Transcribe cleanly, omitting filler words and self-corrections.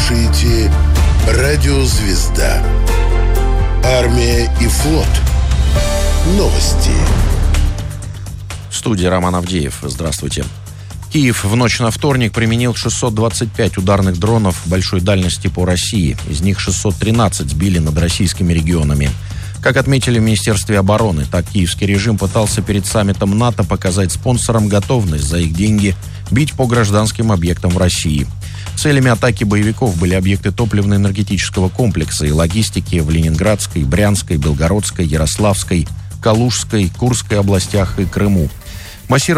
слушаете «Радио Звезда». Армия и флот. Новости. В студии Роман Авдеев. Здравствуйте. Киев в ночь на вторник применил 625 ударных дронов большой дальности по России. Из них 613 сбили над российскими регионами. Как отметили в Министерстве обороны, так киевский режим пытался перед саммитом НАТО показать спонсорам готовность за их деньги бить по гражданским объектам в России. Целями атаки боевиков были объекты топливно-энергетического комплекса и логистики в Ленинградской, Брянской, Белгородской, Ярославской, Калужской, Курской областях и Крыму.